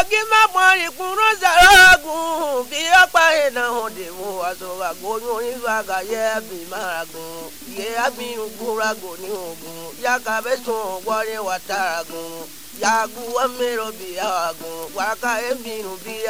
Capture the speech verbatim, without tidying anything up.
kí má pọn ìkúrò sàrágùn bí ọ̀pá iná òde mú aṣọ àgbóyún onífàgà yẹ bí máragùn yẹ abirùn gbúragùn ní ogun yàkàbẹ́sùn wọlé wàtàràgùn yàgùn wọ́n mẹ́rọ̀ bí àgùn wákà ẹ̀mí bí.